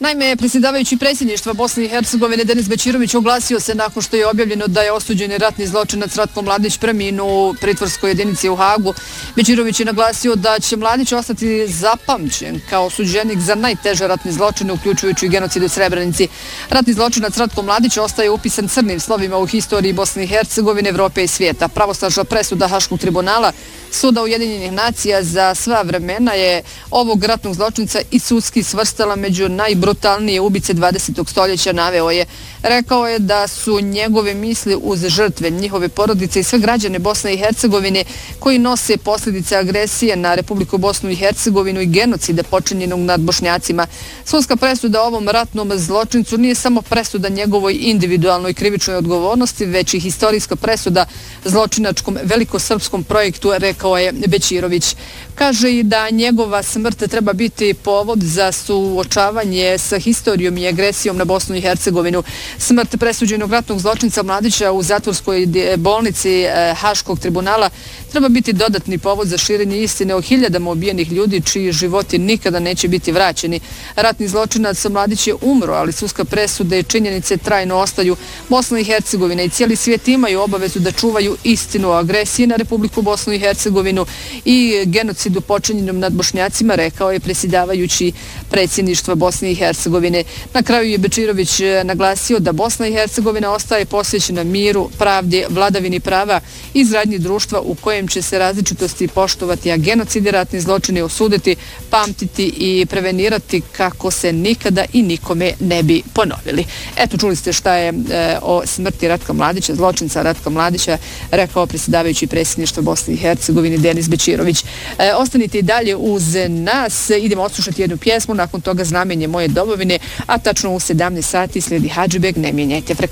Naime, predsjedavajući predsjedništva Bosne i Hercegovine Denis Bećirović oglasio se nakon što je objavljeno da je osuđeni ratni zločinac Ratko Mladić preminuo u pritvorskoj jedinici u Hagu. Bećirović je naglasio da će Mladić ostati zapamćen kao osuđenik za najteže ratne zločine, uključujući genocid u Srebrenici. Ratni zločinac Ratko Mladić ostaje upisan crnim slovima u historiji Bosne i Hercegovine, Evrope i svijeta. Pravosnažna presuda Haškog tribunala Suda Ujedinjenih nacija za sva vremena je ovog ratnog zločinca i sudski svrstala među najbrutalnije ubice 20. stoljeća, naveo je. Rekao je da su njegove misli uz žrtve, njihove porodice i sve građane Bosne i Hercegovine koji nose posljedice agresije na Republiku Bosnu i Hercegovinu i genocida počinjenog nad Bošnjacima. Sudska presuda ovom ratnom zločincu nije samo presuda njegovoj individualnoj krivičnoj odgovornosti, već i historijska presuda zločinačkom velikosrpskom projektu, rekao je Bećirović. Kaže i da njegova smrt treba biti povod za suočavanje sa historijom i agresijom na Bosnu i Hercegovinu. Smrt presuđenog ratnog zločinca Mladića u zatvorskoj bolnici Haškog tribunala treba biti dodatni povod za širenje istine o hiljadama ubijenih ljudi čiji životi nikada neće biti vraćeni. Ratni zločinac Mladić je umro, ali sudska presuda i činjenice trajno ostaju. Bosna i Hercegovina i cijeli svijet imaju obavezu da čuvaju istinu o agresiji na Republiku Bosnu i Hercegovinu i genocidu počinjenom nad Bošnjacima, rekao je predsjedavajući predsjedništva Bosne i Hercegovine. Na kraju je Bećirović naglasio da Bosna i Hercegovina ostaje posvećena miru, pravdi, vladavini prava i izgradnji društva u kojem će se različitosti poštovati, a genocid i ratni zločini osuditi, pamtiti i prevenirati kako se nikada i nikome ne bi ponovili. Eto, čuli ste šta je o smrti Ratka Mladića, zločinca Ratka Mladića, rekao predsjedavajući predsjedništva Bosne i Hercegovine Denis Bećirović. Ostanite i dalje uz nas, idemo odslušati jednu pjesmu, nakon toga Znamenje moje domovine, a tačno u 17 sati slijedi Hadžibeg, ne mijenjajte frekvenciju.